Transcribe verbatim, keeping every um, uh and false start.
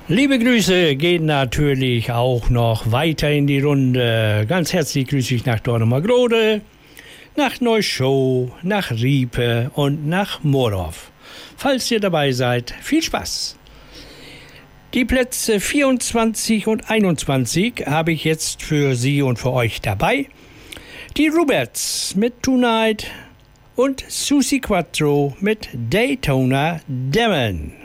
Liebe Grüße gehen natürlich auch noch weiter in die Runde. Ganz herzlich grüße ich nach Dornumergrode, nach Neuschow, nach Riepe und nach Morow. Falls ihr dabei seid, viel Spaß! Die Plätze vierundzwanzig und einundzwanzig habe ich jetzt für Sie und für euch dabei. Die Ruberts mit Tonight und Susi Quattro mit Daytona Demon.